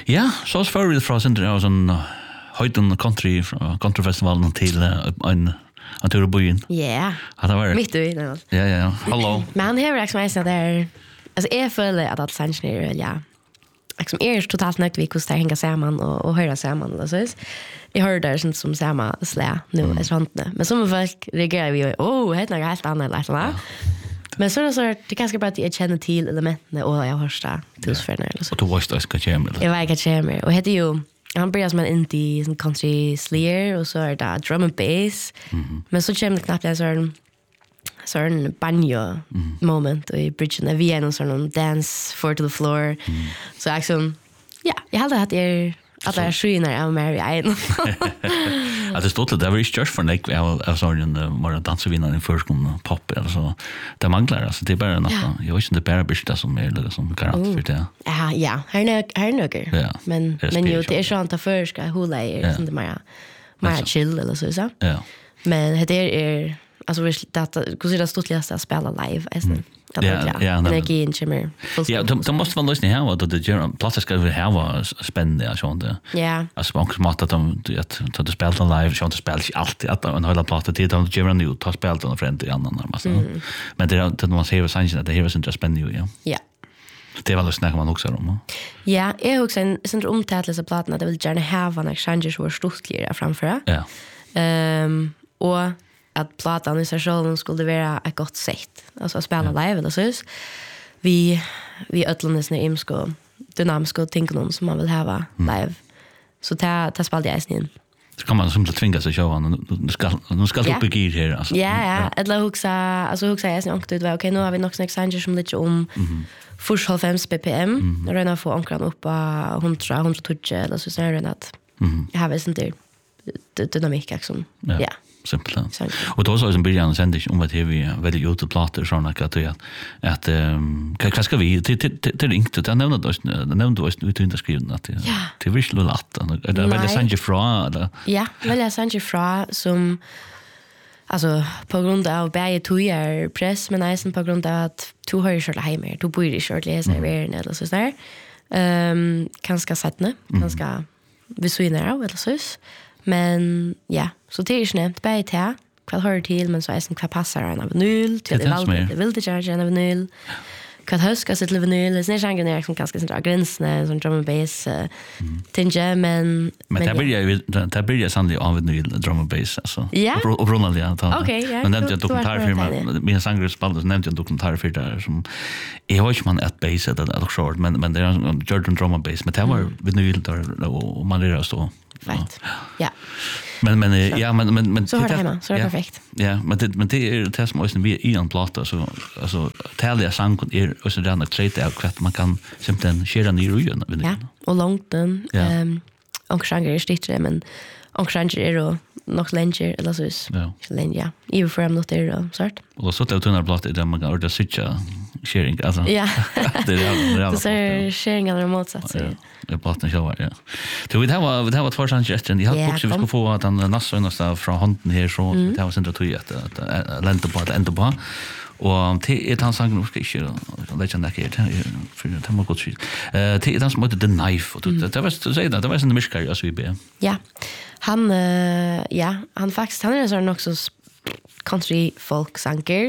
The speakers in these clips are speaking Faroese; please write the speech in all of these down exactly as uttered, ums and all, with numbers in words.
Ja, så för vi från sen och sån höjden country countryfestivalen till en en tur på byn. Ja. Ja, det var. Mitt i det. Ja, ja. Hallå. Men här är också mest där. Alltså jag följer att att sanningen ja. Liksom är totalt nöjd vi kostar hänga samman och och höra samman eller så. Jag hör där sånt som samma slä nu är sånt nu. Men som folk reagerar vi åh, det är något helt annat eller så. Men så så det ganska bra att jag känner till elementen och jag hörstar tusförna eller så. Och du visste att ska kämma. Jag vet att kämma och heter ju han börjar som en indie som country slayer och så är det drum and bass. Mm-hmm. Men så kommer det knappt en sån sån banjo mm. moment i bridgen när vi är någon sån dance for to the floor. Mm. Så liksom ja, jag hade att er att det är skynar av Mary Iden. Ja, det stod det var just just för mig jag såg en bara dansvinnare i förskolan pop eller så. Det manglar alltså det är bara något. Jag vet inte det bara bästa som är det som garant för det. Ja, ja, här nu här nu. Men men ju det är sånt att förska hur läger som det mer mer chill eller så så. Ja. Men det är alltså vi data hur det stort läsa spela live är det. Ja, ja, energi in chimmer. Ja, de måste väl lyssna här att det gör platser ska vi här var spännande så inte. Ja. Alltså man kan smata dem att ta det spelet live så inte spelar alltid att en hela platta tid de gör en ny ta spelet och friend i annan närmast. Men det det man ser sanningen att det är inte spännande ju. Ja. Det var väl snackar man också om. Ja, jag också en sån omtätlelse plattan att det vill gärna ha en exchange som stortligare framför. Ja. Ehm och att platan i sig själv skulle vara ett gott sätt. Alltså att spela ja. live eller så. Vi, vi ötlandes när imsko dynamiska ting som man vill ha live. Mm. Så ta, ta spelade jag in. Så kan man som tvinga sig köra nu ska nu ska upp i gir här alltså. Ja, ja. Eller huxa, alltså huxa jag sen också det var okej nu har vi nog en exchange som lite om först halvfem ppm. När den får ankran upp på hundra hundratjugo eller så säger den att jag har visst inte dynamik liksom. Ja. Simpelt. Och då så som början sen det om att vi väldigt ute plattor såna att att att vad ska vi till till ringt det nämnde då nämnde då ut inte skriven att det det vill slå lätt eller väl Sanji Fra eller ja väl Sanji Fra som alltså på grund av bäge tojar press men nästan på grund av att två har ju kört hem mer två bor i kört läsa över eller så där ehm kanske sättne ganska vi så inne eller så. Men ja, så det är ju snämt bara ett här. Kväll hör till, men så är det kvar passar en av null till det valde. Det vill det göra en av null. Kväll höska sitt av null. Det är inte en som ganska central gränsen, som drum and bass tinge, men... Men det blir ju det blir ju sannolikt av null drum and bass, alltså. Ja. Och Ronald, ja. Okej, ja. Men nämnde jag dokumentärfilmer, mina sangre spelade, nämnde jag dokumentärfilmer som... Jag har inte man ett bass eller ett short, men det är en Jordan drum and bass, men det var vinyl där och man rör så. Right. Ja. Men men så. ja men men men så har det hemma så är det ja, perfekt. Ja, men det men det är det som måste vi i en platta så alltså tälja sång är och så den att trade av kvart man kan simpelthen köra ner rujen. Ja, och långt den ehm och sjunger är stitcher men och sjunger är då nog längre eller så är ja. Längre. Ja. Even för not there då sort. Och så det tunna platta där man kan orda switcha sharing alltså. Ja. det är det. Så är sharing eller motsats. Ja. Det plattan så ja. Så vi har vi har två suggestions. Jag har också vi ska få att den nästa nästa från handen här så det har sen tror jag att länta på att ända på. Och det är han sang nog ska inte lägga den där för det har gått skit. Eh det är han som heter The Knife och det var så säga det var en miskar alltså vi be. Ja. Han ja, han faktiskt han är så också country folk sanger.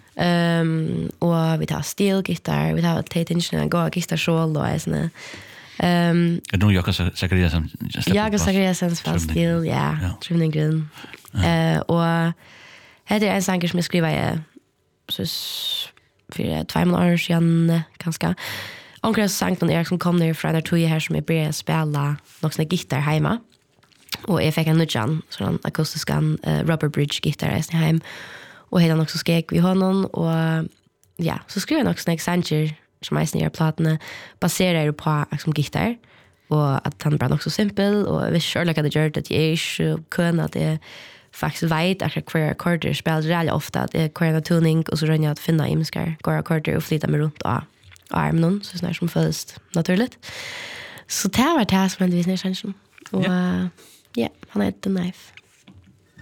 Ehm och vi tar steel gitarr, vi tar Tate Inchen gå gitarr solo och såna. Ehm Jag tror jag kan säkert som jag säkert sen fast steel ja, Trimning grön. Eh och hade en sanger som jag skriver så för två månader sedan ganska. Onkel sang någon Eriksson kom ner från där två här som är började spela någon sån gitarr hemma. Och jag fick en nudjan sån akustisk uh, rubber bridge gitarr i hem. Och hela också skrek vi honom och ja, så skrev jag också en Sanchez som är snär plattorna baserar på liksom gitarr och att han bara också simpel och vi kör like att det gör det är ju kunna det faktiskt vet att queer accorder spelar väldigt ofta att det är queer tuning och så rör jag att finna imskar queer accorder och flytta mig runt och armen så snär som först naturligt. Så det var det som vi snär känns och ja, han är The Knife.